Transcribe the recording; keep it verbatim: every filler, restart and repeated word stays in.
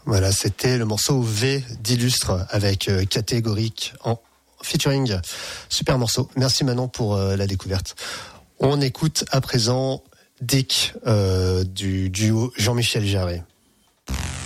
Voilà, c'était le morceau V d'Illustre avec euh, Catégorique en featuring. Super morceau. Merci Manon pour euh, la découverte. On écoute à présent Dick euh, du duo Jean-Michel Jarre.